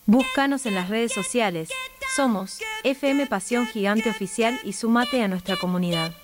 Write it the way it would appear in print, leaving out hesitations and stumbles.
Búscanos en las redes sociales. Somos FM Pasión Gigante Oficial y sumate a nuestra comunidad.